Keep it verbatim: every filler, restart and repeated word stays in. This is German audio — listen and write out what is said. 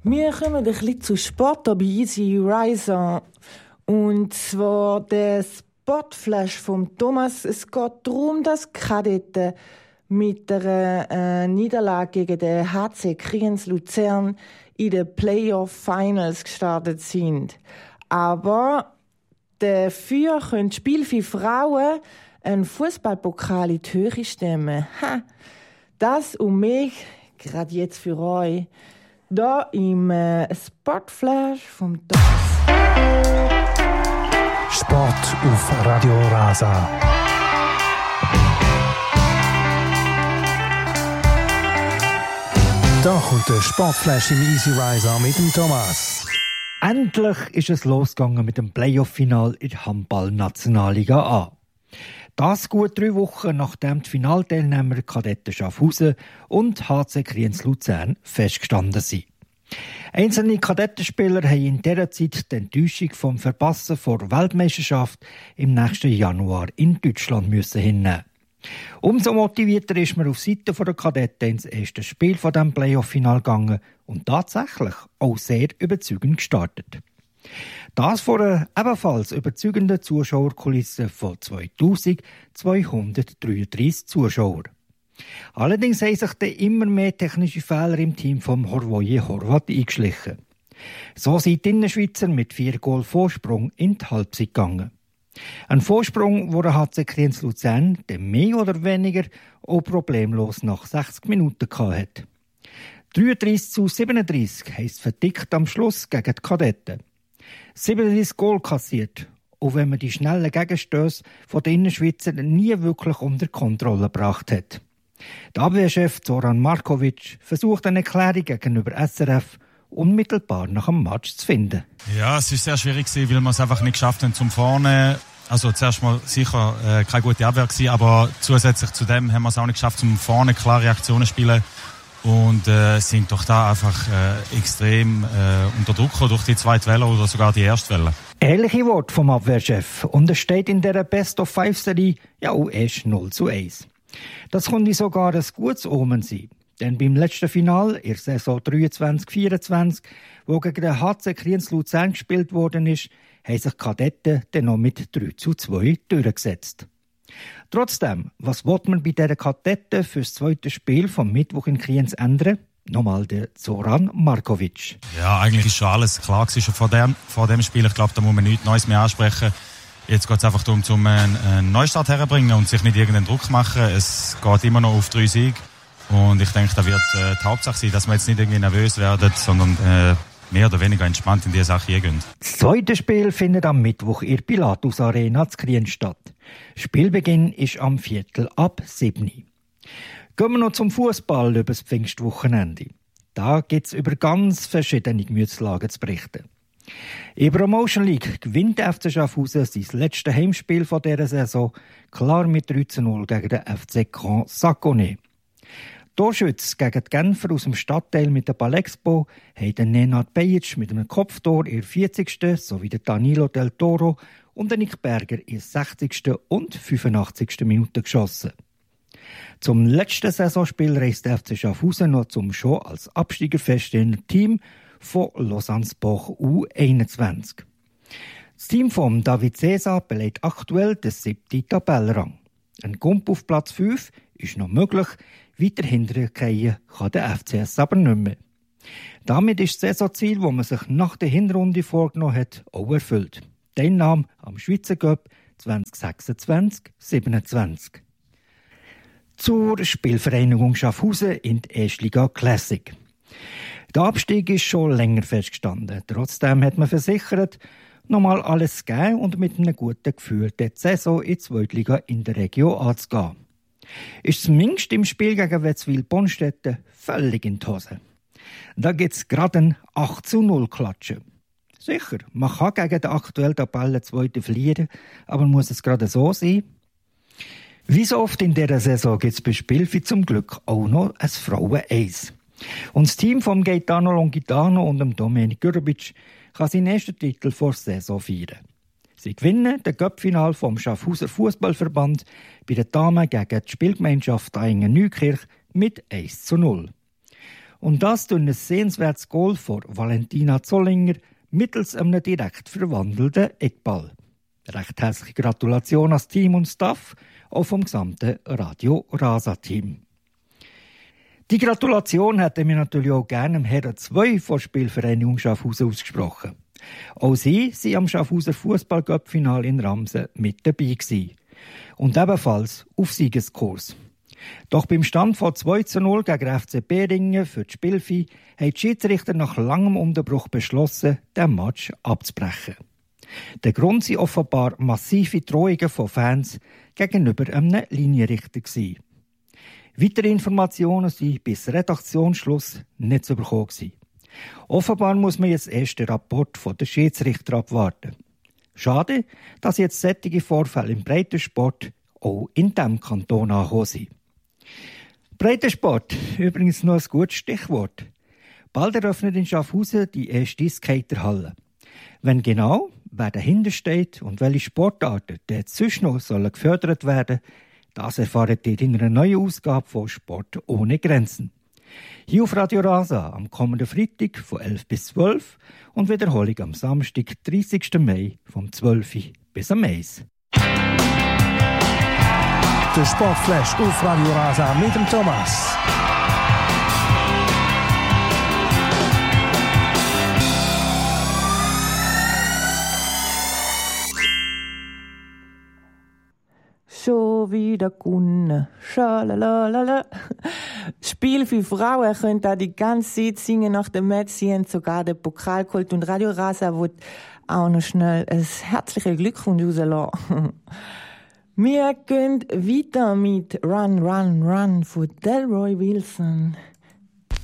Wir kommen ein bisschen zu Sport bei Easy Riser. Und zwar der Sportflash von Thomas. Es geht darum, dass Kadetten mit einer äh, Niederlage gegen den H C Kriens Luzern in den Playoff-Finals gestartet sind. Aber dafür können das Spiel für Frauen einen Fußballpokal in die Höhe stemmen. Ha! Das und mich, gerade jetzt für euch, da im äh, Sportflash vom Thomas. Sport auf Radio Rasa. Da kommt der Sportflash im Easy Riser mit dem Thomas. Endlich ist es losgegangen mit dem Playoff-Final in der Handball-Nationalliga A. Das gut drei Wochen nachdem die Finalteilnehmer Kadetten Schaffhausen und H C Kriens Luzern festgestanden sind. Einzelne Kadettenspieler haben in dieser Zeit die Enttäuschung vom Verpassen vor Weltmeisterschaft im nächsten Januar in Deutschland müssen hinnehmen. Umso motivierter ist man auf Seite der Kadetten ins erste Spiel von diesem Playoff-Final gegangen und tatsächlich auch sehr überzeugend gestartet. Das vor einer ebenfalls überzeugenden Zuschauerkulisse von zweitausendzweihundertdreiunddreißig Zuschauern. Allerdings haben sich dann immer mehr technische Fehler im Team vom Horvoje Horvat eingeschlichen. So sind die Innerschweizer mit vier Goal Vorsprung in die Halbzeit gegangen. Ein Vorsprung, den der H C Kriens Luzern dann mehr oder weniger auch problemlos nach sechzig Minuten hatte. dreiunddreißig zu siebenunddreißig heisst verdickt am Schluss gegen die Kadetten. siebenunddreißig Goal kassiert, auch wenn man die schnellen Gegenstöße von den Innerschweizer nie wirklich unter Kontrolle gebracht hat. Der Abwehrchef Zoran Markovic versucht eine Erklärung gegenüber S R F unmittelbar nach dem Match zu finden. Ja, es war sehr schwierig, weil wir es einfach nicht geschafft haben zum Vorne. Also zuerst mal sicher äh, keine gute Abwehr gewesen, aber zusätzlich zu dem haben wir es auch nicht geschafft, zum Vorne klare Aktionen zu spielen. Und äh, sind doch da einfach äh, extrem äh, unter Druck durch die zweite Welle oder sogar die erste Welle. Ehrliche Wort vom Abwehrchef. Und es steht in dieser Best-of-Five-Serie ja auch erst null zu eins. Das könnte sogar ein gutes Omen sein. Denn beim letzten Final, in der Saison dreiundzwanzig vierundzwanzig, wo gegen den H C Kriens Luzern gespielt worden ist, haben sich Kadetten dann noch mit drei zu zwei durchgesetzt. Trotzdem, was will man bei dieser Kadetten für das zweite Spiel vom Mittwoch in Kriens ändern? Nochmal der Zoran Markovic. Ja, eigentlich ist schon alles klar gewesen, schon vor dem, vor dem Spiel. Ich glaube, da muss man nichts Neues mehr ansprechen. Jetzt geht es einfach darum, zum einen, einen Neustart herzubringen und sich nicht irgendeinen Druck machen. Es geht immer noch auf drei Siege. Und ich denke, da wird äh, die Hauptsache sein, dass wir jetzt nicht irgendwie nervös werden, sondern äh, mehr oder weniger entspannt in diese Sache gehen. Das zweite Spiel findet am Mittwoch in der Pilatus Arena zu Kriens statt. Spielbeginn ist am Viertel ab sieben Uhr. Gehen wir noch zum Fußball über das Pfingstwochenende. Da gibt es über ganz verschiedene Gemütslagen zu berichten. In der Promotion League gewinnt der F C Schaffhausen sein letztes Heimspiel von dieser Saison klar mit drei zu null gegen den F C Grand Saconnet. Torschütze gegen die Genfer aus dem Stadtteil mit der Balexpo haben den Nenad Bejic mit einem Kopftor in der vierzigsten sowie der Danilo Del Toro und der Nick Berger in der sechzigsten und fünfundachtzigsten Minute geschossen. Zum letzten Saisonspiel reist der F C Schaffhausen noch zum schon als Absteiger feststehenden Team von Lausanne-Boch U einundzwanzig. Das Team von David Cesar belegt aktuell den siebten Tabellenrang. Ein Gump auf Platz fünf ist noch möglich, weiter hintergehen kann der F C S aber nicht mehr. Damit ist das Saisonziel, das man sich nach der Hinrunde vorgenommen hat, auch erfüllt. Teilnahme am Schweizer Cup zwanzig sechsundzwanzig siebenundzwanzig. Zur Spielvereinigung Schaffhausen in die Erstliga Classic. Der Abstieg ist schon länger festgestanden. Trotzdem hat man versichert, nochmal alles zu geben und mit einem guten Gefühl die Saison in die Zweitliga in der Region anzugehen. Ist zumindest im Spiel gegen Wetzwil-Bonstetten völlig in die Hose. Da gibt es gerade ein acht zu null Klatschen. Sicher, man kann gegen den aktuellen Tabellenzweiten verlieren, aber muss es gerade so sein? Wie so oft in dieser Saison gibt es bei Spielfi zum Glück auch noch ein Frauen-Eis. Und das Team von Gaetano Longitano und dem Dominik Gürbic kann seinen ersten Titel vor der Saison feiern. Sie gewinnen das Cup-Final vom Schaffhauser Fußballverband bei den Damen gegen die Spielgemeinschaft Aingen-Neukirch mit eins zu null. Und das durch ein sehenswertes Goal von Valentina Zollinger mittels einem direkt verwandelten Eckball. Recht herzliche Gratulation ans Team und Staff, auch vom gesamten Radio Rasa-Team. Die Gratulation hätten wir natürlich auch gerne dem Herren zwei von Spielvereinigung Schaffhausen ausgesprochen. Auch sie waren am Schaffhauser Fußball-Cup-Finale in Ramsen mit dabei gewesen. Und ebenfalls auf Siegeskurs. Doch beim Stand von zwei zu null gegen F C Beringen für die Spielvieh haben die Schiedsrichter nach langem Unterbruch beschlossen, den Match abzubrechen. Der Grund waren offenbar massive Drohungen von Fans gegenüber einem Linienrichter gewesen. Weitere Informationen sind bis Redaktionsschluss nicht zu bekommen gewesen. Offenbar muss man jetzt erst den Rapport von der Schiedsrichter abwarten. Schade, dass jetzt solche Vorfälle im Breitensport auch in diesem Kanton angekommen sind. Breitensport, übrigens noch ein gutes Stichwort. Bald eröffnet in Schaffhausen die erste Skaterhalle. Wenn genau, wer dahinter steht und welche Sportarten dort sonst noch sollen gefördert werden, das erfahrt ihr in einer neuen Ausgabe von Sport ohne Grenzen. Hier auf Radio Rasa am kommenden Freitag von elf bis zwölf und Wiederholung am Samstag, dreißigsten Mai, vom zwölf bis am eins. Der Sportflash auf Radio Rasa mit dem Thomas. Schon wieder Gunne. Schalalala. Spiel für Frauen könnt ihr die ganze Zeit singen nach dem Match. Sie haben sogar den Pokal geholt und Radio Rasa wird auch noch schnell ein herzliches Glückwunsch rauslassen. Wir gehen weiter mit Run, Run, Run von Delroy Wilson.